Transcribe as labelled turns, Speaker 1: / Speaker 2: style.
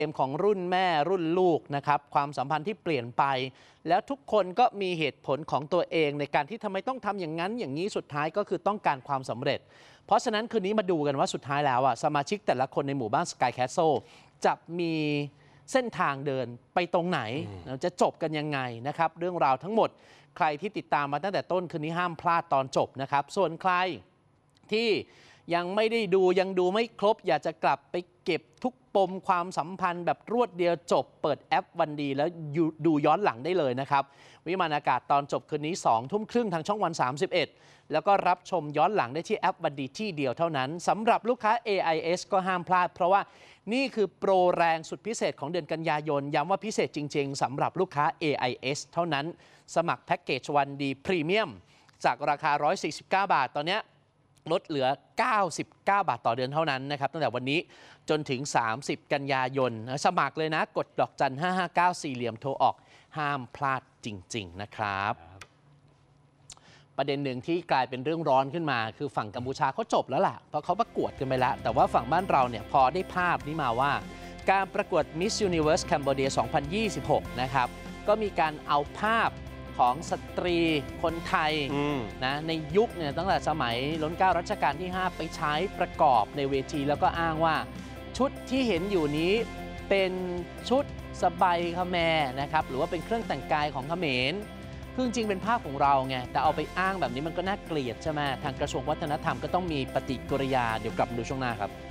Speaker 1: เกมของรุ่นแม่รุ่นลูกนะครับความสัมพันธ์ที่เปลี่ยนไปแล้วทุกคนก็มีเหตุผลของตัวเองในการที่ทำไมต้องทำอย่างนั้นอย่างนี้สุดท้ายก็คือต้องการความสำเร็จเพราะฉะนั้นคืนนี้มาดูกันว่าสุดท้ายแล้วสมาชิกแต่ละคนในหมู่บ้าน Sky Castle จะมีเส้นทางเดินไปตรงไหนจะจบกันยังไงนะครับเรื่องราวทั้งหมดใครที่ติดตามมาตั้งแต่ต้นคืนนี้ห้ามพลาดตอนจบนะครับส่วนใครที่ยังไม่ได้ดูยังดูไม่ครบอยากจะกลับไปเก็บทุกปมความสัมพันธ์แบบรวดเดียวจบเปิดแอปวันดีแล้วดูย้อนหลังได้เลยนะครับวิมานอากาศตอนจบคืนนี้ 20:30 ทางช่องวัน 31แล้วก็รับชมย้อนหลังได้ที่แอปวันดีที่เดียวเท่านั้นสำหรับลูกค้า AIS ก็ห้ามพลาดเพราะว่านี่คือโปรแรงสุดพิเศษของเดือนกันยายนย้ำว่าพิเศษจริงๆสำหรับลูกค้า AIS เท่านั้นสมัครแพ็กเกจวันดีพรีเมียมจากราคา149 บาทตอนนี้ลดเหลือ99 บาทต่อเดือนเท่านั้นนะครับตั้งแต่วันนี้จนถึง30 กันยายนสมัครเลยนะกดดอกจัน559 4เหลี่ยมโทรออกห้ามพลาดจริงๆนะครับประเด็นหนึ่งที่กลายเป็นเรื่องร้อนขึ้นมาคือฝั่งกัมพูชาเขาจบแล้วล่ะเพราะเขาประกวดกันไปแล้วแต่ว่าฝั่งบ้านเราเนี่ยพอได้ภาพนี้มาว่าการประกวด Miss Universe Cambodia 2026 นะครับก็มีการเอาภาพของสตรีคนไทยนะในยุคเนี่ยตั้งแต่สมัยรัชกาลรัชกาลที่ 5 ไปใช้ประกอบในเวทีแล้วก็อ้างว่าชุดที่เห็นอยู่นี้เป็นชุดสบายเขมรนะครับหรือว่าเป็นเครื่องแต่งกายของเขมรคือจริงเป็นภาพของเราไงแต่เอาไปอ้างแบบนี้มันก็น่าเกลียดใช่ไหมทางกระทรวงวัฒนธรรมก็ต้องมีปฏิกิริยาเดี๋ยวกลับมาดูช่วงหน้าครับ